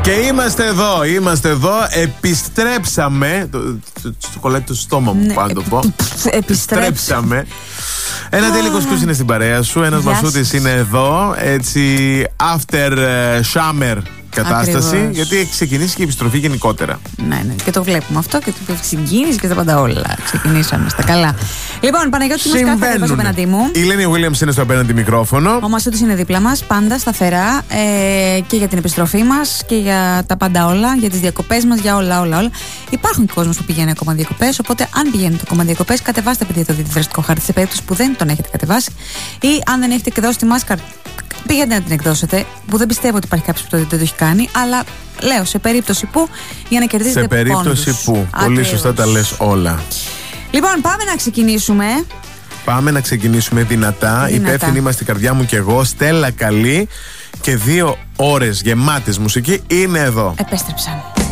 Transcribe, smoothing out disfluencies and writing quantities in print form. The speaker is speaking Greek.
Και είμαστε εδώ, επιστρέψαμε. Το κολλάει το στόμα μου, πάντα το πω. Επιστρέψαμε. Ένα τέλικος τους είναι στην παρέα σου, ένας Μασούτης είναι εδώ, έτσι after summer κατάσταση. Ακριβώς. Γιατί έχει ξεκινήσει και η επιστροφή γενικότερα. Ναι, και το βλέπουμε αυτό και το συγκίνηση και τα πάντα όλα. Ξεκινήσαμε στα καλά. Λοιπόν, Παναγιώτη Μουσκάφα, εδώ απέναντί μου. Η Λένη Williams είναι στο απέναντι μικρόφωνο. Ο Μασούτης είναι δίπλα μας, πάντα σταθερά και για την επιστροφή μας και για τα πάντα όλα, για τις διακοπές μας, για όλα. Υπάρχουν κόσμος που πηγαίνει ακόμα διακοπές, οπότε αν πηγαίνετε ακόμα διακοπές, κατεβάστε παιδιά το διδραστικό χάρτη σε περίπτωση που δεν τον έχετε κατεβάσει ή αν δεν έχετε εκδώσει τη μάσκα. Πηγαίνετε να την εκδώσετε, που δεν πιστεύω ότι υπάρχει κάποιος που δεν το έχει κάνει, αλλά λέω σε περίπτωση που, για να κερδίσετε σε περίπτωση που. Πολύ σωστά τα λες όλα. Λοιπόν, πάμε να ξεκινήσουμε. Πάμε να ξεκινήσουμε δυνατά. Υπεύθυνοι είμαστε η καρδιά μου και εγώ. Στέλλα Καλή και 2 ώρες γεμάτες μουσική είναι εδώ. Επέστρεψαν.